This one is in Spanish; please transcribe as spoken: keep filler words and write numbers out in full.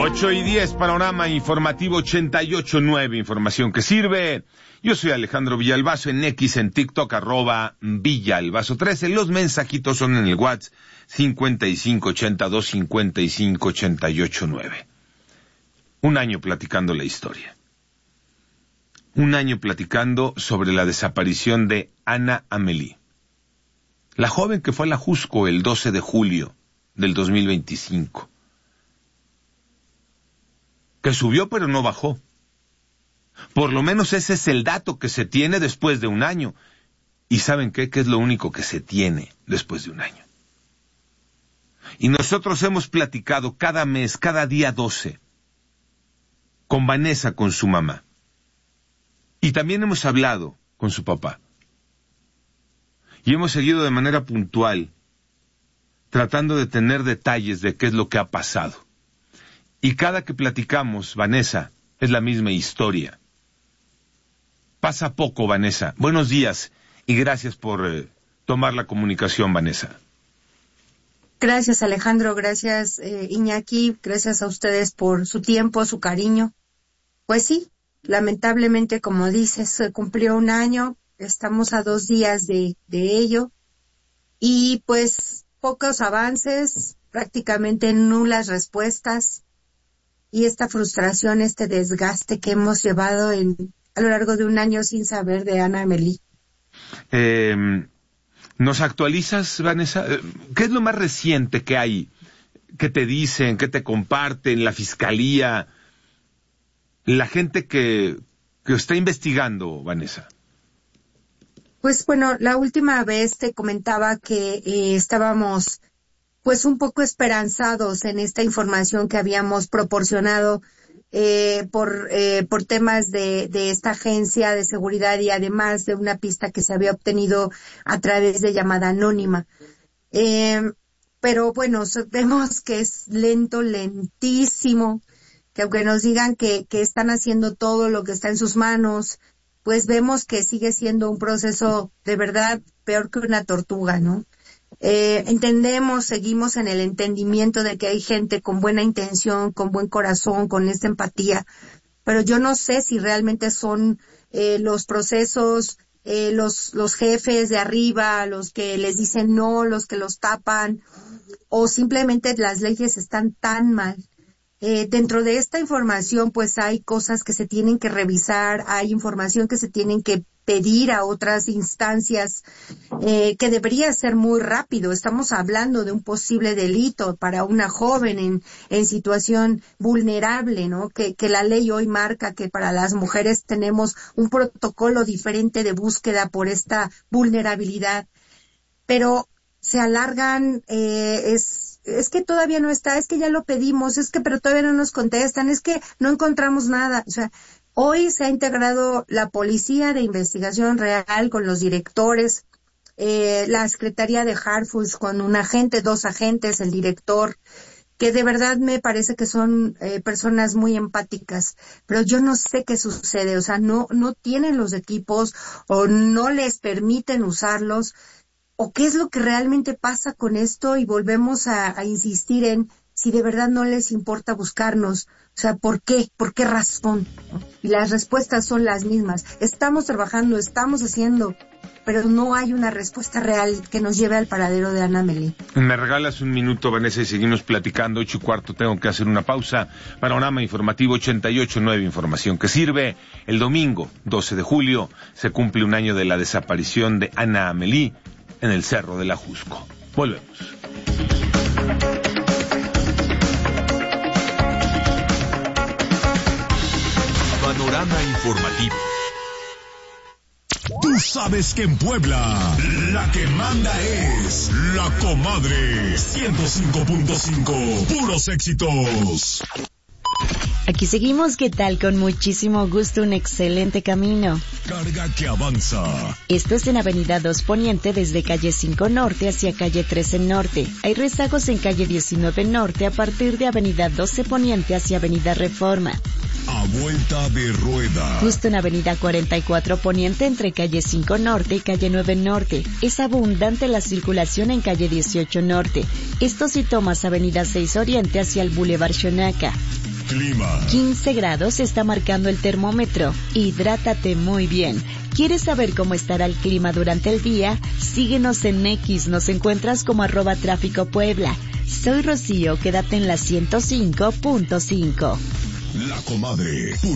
ocho y diez, Panorama Informativo ochenta y ocho punto nueve, información que sirve. Yo soy Alejandro Villalbazo, en X, en TikTok, arroba Villalbazo trece. Los mensajitos son en el WhatsApp cincuenta y cinco ochenta y dos cincuenta y cinco ochenta y ocho nueve. Un año platicando la historia. Un año platicando sobre la desaparición de Ana Amelí, la joven que fue a la Jusco el doce de julio del dos mil veinticinco. Que subió pero no bajó. Por lo menos ese es el dato que se tiene después de un año. ¿Y saben qué? ¿Qué es lo único que se tiene después de un año? Y nosotros hemos platicado cada mes, cada día doce, con Vanessa, con su mamá. Y también hemos hablado con su papá. Y hemos seguido de manera puntual, tratando de tener detalles de qué es lo que ha pasado. Y cada que platicamos, Vanessa, es la misma historia. Pasa poco, Vanessa. Buenos días y gracias por eh, tomar la comunicación, Vanessa. Gracias, Alejandro. Gracias, eh, Iñaki. Gracias a ustedes por su tiempo, su cariño. Pues sí, lamentablemente, como dices, se cumplió un año. Estamos a dos días de, de ello. Y pues pocos avances, prácticamente nulas respuestas. Y esta frustración, este desgaste que hemos llevado en, a lo largo de un año sin saber de Ana Amelí. Eh, ¿Nos actualizas, Vanessa? ¿Qué es lo más reciente que hay? ¿Qué te dicen? ¿Qué te comparten? ¿La fiscalía? ¿La gente que, que está investigando, Vanessa? Pues bueno, la última vez te comentaba que eh, estábamos pues un poco esperanzados en esta información que habíamos proporcionado eh, por eh, por temas de, de esta agencia de seguridad y además de una pista que se había obtenido a través de llamada anónima. Eh, pero bueno, vemos que es lento, lentísimo, que aunque nos digan que, que están haciendo todo lo que está en sus manos, pues vemos que sigue siendo un proceso de verdad peor que una tortuga, ¿no? Eh, entendemos, seguimos en el entendimiento de que hay gente con buena intención, con buen corazón, con esta empatía, pero yo no sé si realmente son eh, los procesos, eh, los los jefes de arriba, los que les dicen no, los que los tapan, o simplemente las leyes están tan mal. Eh, dentro de esta información, pues hay cosas que se tienen que revisar, hay información que se tienen que pedir a otras instancias, eh, que debería ser muy rápido. Estamos hablando de un posible delito para una joven en, en situación vulnerable, ¿no? Que, que la ley hoy marca que para las mujeres tenemos un protocolo diferente de búsqueda por esta vulnerabilidad. Pero se alargan, eh, es, es que todavía no está, es que ya lo pedimos, es que pero todavía no nos contestan, es que no encontramos nada. O sea, hoy se ha integrado la Policía de Investigación Real con los directores, eh, la Secretaría de Harfush con un agente, dos agentes, el director, que de verdad me parece que son eh, personas muy empáticas, pero yo no sé qué sucede, o sea, no, no tienen los equipos o no les permiten usarlos. ¿O qué es lo que realmente pasa con esto? Y volvemos a, a insistir en si de verdad no les importa buscarnos. O sea, ¿por qué? ¿Por qué razón? Y las respuestas son las mismas. Estamos trabajando, estamos haciendo, pero no hay una respuesta real que nos lleve al paradero de Ana Amelí. Me regalas un minuto, Vanessa, y seguimos platicando. Ocho y cuarto, tengo que hacer una pausa. Panorama Informativo ochenta y ocho punto nueve, información que sirve. El domingo, doce de julio, se cumple un año de la desaparición de Ana Amelí en el Cerro de la Jusco. Volvemos. Panorama Informativo. Tú sabes que en Puebla la que manda es La Comadre. ciento cinco punto cinco, puros éxitos. Aquí seguimos, ¿qué tal? Con muchísimo gusto, un excelente camino. Carga que avanza. Esto es en Avenida dos Poniente, desde calle cinco Norte hacia calle trece Norte. Hay rezagos en calle diecinueve Norte a partir de Avenida doce Poniente hacia Avenida Reforma. A vuelta de rueda. Justo en Avenida cuarenta y cuatro Poniente entre calle cinco Norte y calle nueve Norte. Es abundante la circulación en calle dieciocho Norte. Esto si tomas Avenida seis Oriente hacia el Boulevard Xonaca. clima. quince grados está marcando el termómetro. Hidrátate muy bien. ¿Quieres saber cómo estará el clima durante el día? Síguenos en X, nos encuentras como arroba tráfico Puebla. Soy Rocío, quédate en la ciento cinco punto cinco. La Comadre, tu